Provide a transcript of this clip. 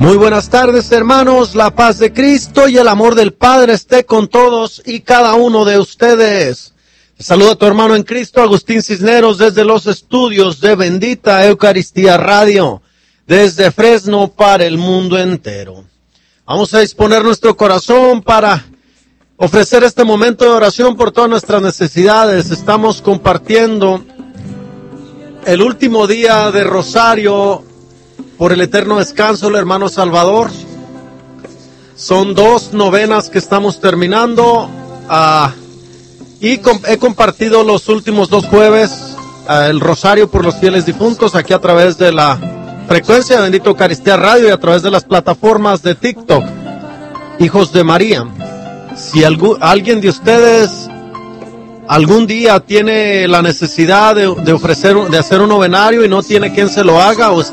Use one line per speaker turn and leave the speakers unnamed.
Muy buenas tardes, hermanos. La paz de Cristo y el amor del Padre esté con todos y cada uno de ustedes. Saluda a tu hermano en Cristo, Agustín Cisneros, desde los estudios de Bendita Eucaristía Radio, desde Fresno para el mundo entero. Vamos a disponer nuestro corazón para ofrecer este momento de oración por todas nuestras necesidades. Estamos compartiendo el último día de Rosario por el eterno descanso del hermano Salvador. Son 2 novenas que estamos terminando y he compartido los últimos 2 jueves el Rosario por los fieles difuntos aquí a través de la frecuencia de Bendita Eucaristía Radio y a través de las plataformas de TikTok, Hijos de María. Si alguien de ustedes algún día tiene la necesidad de hacer un novenario y no tiene quien se lo haga, o